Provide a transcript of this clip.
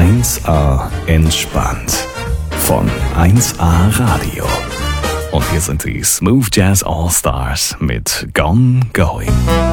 1A entspannt von 1A Radio. Und hier sind die Smooth Jazz All Stars mit Gone Going.